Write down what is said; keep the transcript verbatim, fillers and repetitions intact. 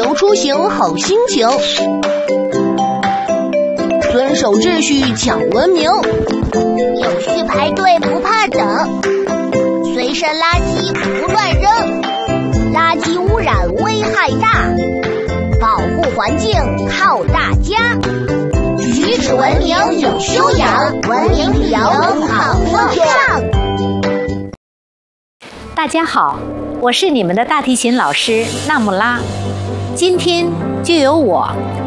由出行好心情，遵守秩序讲文明， 有序排队不怕等，随身垃圾不乱扔，垃圾污染危害大，保护环境靠大家。举止文明有修养，文明旅游好风尚。 大家好，我是你们的大提琴老师纳木拉。今天就由我